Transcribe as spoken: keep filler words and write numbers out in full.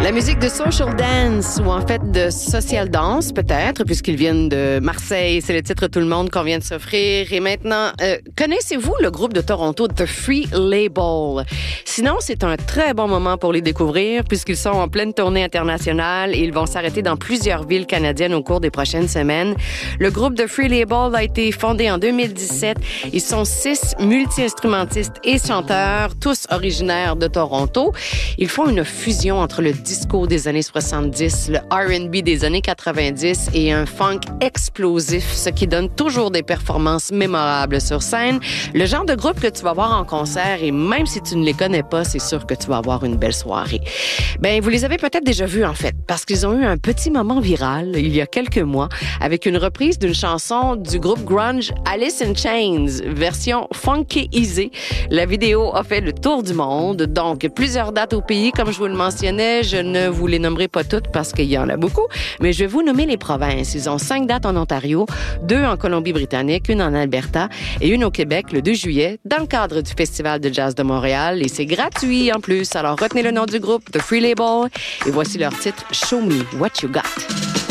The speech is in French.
La musique de social dance, ou en fait de social dance peut-être, puisqu'ils viennent de Marseille, c'est le titre Tout le monde qu'on vient de s'offrir. Et maintenant, euh, connaissez-vous le groupe de Toronto The Free Label? Sinon, c'est un très bon moment pour les découvrir, puisqu'ils sont en pleine tournée internationale et ils vont s'arrêter dans plusieurs villes canadiennes au cours des prochaines semaines. Le groupe The Free Label a été fondé en deux mille dix-sept. Ils sont six multi-instrumentistes et chanteurs, tous originaires de Toronto. Ils font une fusion entre le disco des années soixante-dix, le R and B des années quatre-vingt-dix et un funk explosif, ce qui donne toujours des performances mémorables sur scène. Le genre de groupe que tu vas voir en concert, et même si tu ne les connais pas, c'est sûr que tu vas avoir une belle soirée. Ben, vous les avez peut-être déjà vus, en fait, parce qu'ils ont eu un petit moment viral il y a quelques mois avec une reprise d'une chanson du groupe grunge Alice in Chains, version funky easy. La vidéo a fait le tour du monde, donc plusieurs dates au pays, comme je vous le mentionnais. Je ne vous les nommerai pas toutes parce qu'il y en a beaucoup, mais je vais vous nommer les provinces. Ils ont cinq dates en Ontario, deux en Colombie-Britannique, une en Alberta et une au Québec le deux juillet dans le cadre du Festival de jazz de Montréal, et c'est gratuit en plus. Alors retenez le nom du groupe, The Free Label, et voici leur titre Show Me What You Got.